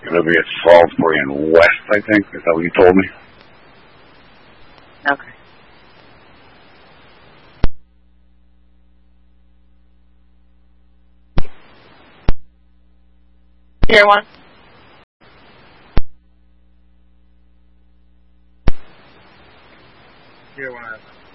It'll be at Salisbury and West, I think. Is that what you told me? Okay. Tier 1. Tier 1.